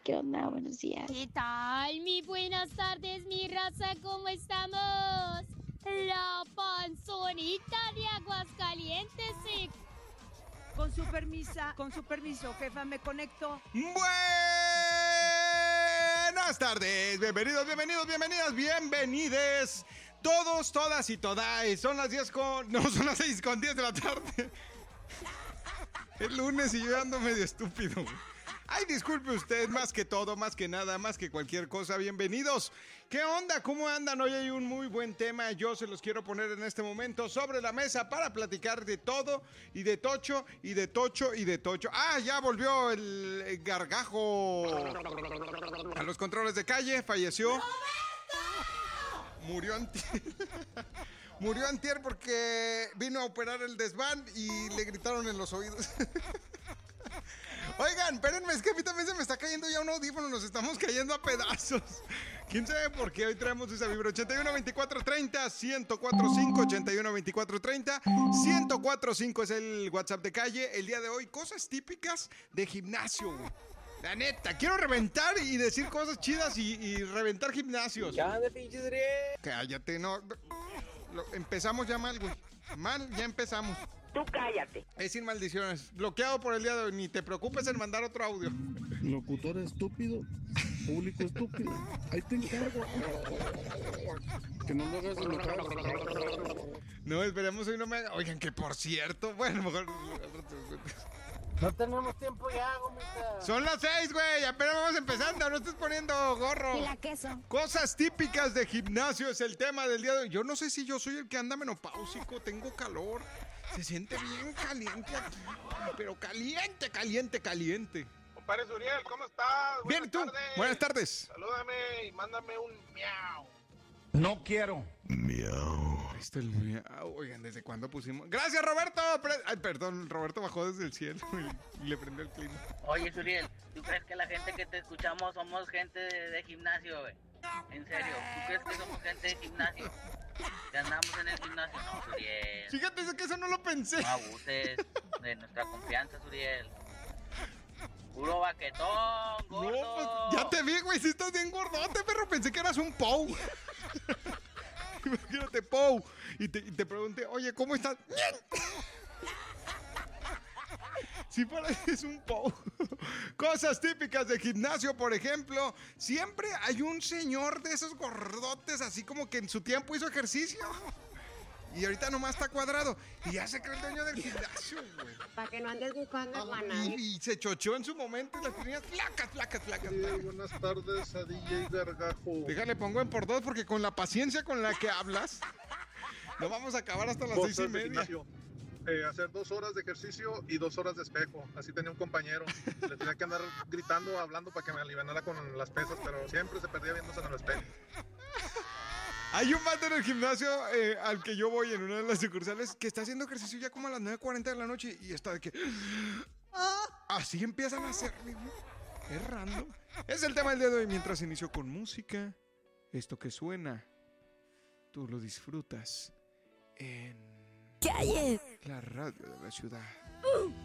¿Qué onda? Buenos días. ¿Qué tal? Buenas tardes, mi raza, ¿cómo estamos? La panzonita de Aguascalientes y... Con su permiso, jefa, me conecto. Buenas tardes, bienvenidos, bienvenides. Todos, todas y todas. Son las 6:10 de la tarde. Es lunes y yo ando medio estúpido. Ay, disculpe usted, más que todo, más que nada, más que cualquier cosa, bienvenidos. ¿Qué onda? ¿Cómo andan? Hoy hay un muy buen tema, yo se los quiero poner en este momento sobre la mesa para platicar de todo, y de tocho, y de tocho, y de tocho. ¡Ah, ya volvió el gargajo a los controles de calle! Falleció. Murió antier porque vino a operar el desván y le gritaron en los oídos. Oigan, espérenme, es que a mí también se me está cayendo ya un audífono, nos estamos cayendo a pedazos. ¿Quién sabe por qué? Hoy traemos esa vibra. 81-24-30, 104-5, 81-24-30, 104-5 es el WhatsApp de calle. El día de hoy, cosas típicas de gimnasio, güey. La neta, quiero reventar y decir cosas chidas y reventar gimnasios. Ya de pinches Uriel. Cállate, no. Empezamos ya mal, güey. Mal, ya empezamos. Tú cállate. Es sin maldiciones. Bloqueado por el día de hoy. Ni te preocupes en mandar otro audio. Locutor estúpido, público estúpido. Ahí te encargo. Que no lo hagas enojar. No, esperemos hoy no me haga. Oigan, que por cierto, bueno, mejor. No tenemos tiempo ya, gomita. Son las 6, güey. Apenas vamos empezando. No estés poniendo gorro. Y la queso. Cosas típicas de gimnasio es el tema del día de hoy. Yo no sé si yo soy el que anda menopáusico. Tengo calor. Se siente bien caliente aquí. Pero caliente. Compadre Uriel, ¿cómo estás? Bien, ¿tú? Buenas tardes. Salúdame y mándame un miau. No quiero. Ahí está el miau. Oigan, ¿desde cuándo pusimos? ¡Gracias, Roberto! Ay, perdón, Roberto bajó desde el cielo y le prendió el clima. Oye, Suriel, ¿tú crees que la gente que te escuchamos somos gente de gimnasio, güey? En serio, ¿tú crees que somos gente de gimnasio? ¿Que andamos en el gimnasio? No, Suriel. Fíjate que eso no lo pensé. No abuses de nuestra confianza, Suriel. Puro baquetón, gordo. No, pues ya te vi, güey, si estás bien gordote, perro. Pensé que eras un Pou. Imagínate, Pou. Y te pregunté, oye, ¿cómo estás? Si pareces un Pou. Cosas típicas de gimnasio, por ejemplo. Siempre hay un señor de esos gordotes, así como que en su tiempo hizo ejercicio. Y ahorita nomás está cuadrado. Y ya se cree el dueño del gimnasio, güey. Para que no andes buscando guanas. Y se chocheó en su momento y las tenías flacas. Buenas tardes a DJ Gargajo. Déjale, pongo en por dos porque con la paciencia con la que hablas, no vamos a acabar hasta las 6:30. Hacer 2 horas de ejercicio y 2 horas de espejo. Así tenía un compañero. Le tenía que andar gritando, hablando para que me alivianara con las pesas, pero siempre se perdía viéndose en el espejo. Hay un vato en el gimnasio al que yo voy en una de las sucursales que está haciendo ejercicio ya como a las 9:40 de la noche y está de que... Así empiezan a hacer, es random. Es el tema del día de hoy mientras inicio con música. Esto que suena, tú lo disfrutas en... ¡Calle! La radio de la ciudad.